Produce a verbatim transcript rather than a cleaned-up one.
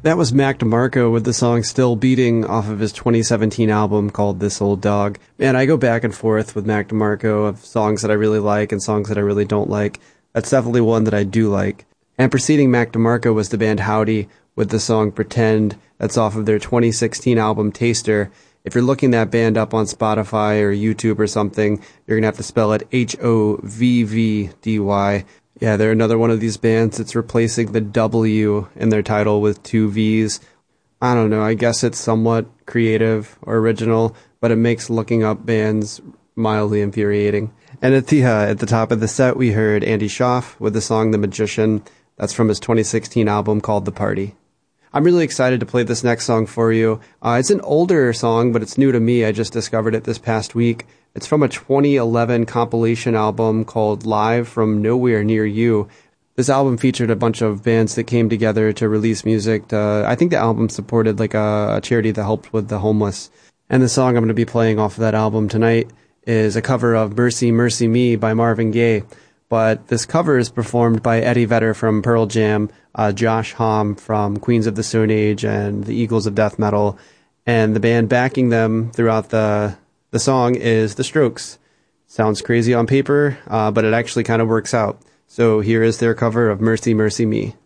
That was Mac DeMarco with the song Still Beating off of his twenty seventeen album called This Old Dog. Man, I go back and forth with Mac DeMarco of songs that I really like and songs that I really don't like. That's definitely one that I do like. And preceding Mac DeMarco was the band Howdy with the song Pretend. That's off of their twenty sixteen album Taster. If you're looking that band up on Spotify or YouTube or something, you're going to have to spell it H O V V D Y. Yeah, they're another one of these bands that's replacing the W in their title with two V's. I don't know, I guess it's somewhat creative or original, but it makes looking up bands mildly infuriating. And at the, uh, at the top of the set, we heard Andy Schaaf with the song The Magician. That's from his twenty sixteen album called The Party. I'm really excited to play this next song for you. Uh, it's an older song, but it's new to me. I just discovered it this past week. It's from a twenty eleven compilation album called Live from Nowhere Near You. This album featured a bunch of bands that came together to release music. To, I think the album supported like a, a charity that helped with the homeless. And the song I'm going to be playing off of that album tonight is a cover of Mercy, Mercy Me by Marvin Gaye. But this cover is performed by Eddie Vedder from Pearl Jam, uh, Josh Homme from Queens of the Stone Age and the Eagles of Death Metal. And the band backing them throughout the the song is The Strokes. Sounds crazy on paper, uh, but it actually kind of works out. So here is their cover of Mercy, Mercy Me.